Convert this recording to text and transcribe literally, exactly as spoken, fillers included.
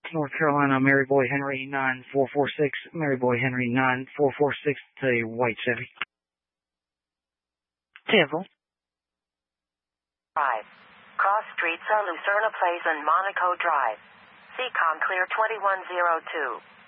North Carolina, Mary Boy Henry nine four four six, Mary Boy Henry nine four four six to White Chevy. Civil. Drive. Cross Streets, Lucerna Place and Monaco Drive. Seacom clear twenty-one oh two.